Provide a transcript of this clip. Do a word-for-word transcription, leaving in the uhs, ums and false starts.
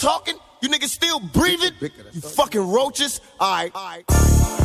talking? You niggas still breathing? You fucking roaches? All right, all right.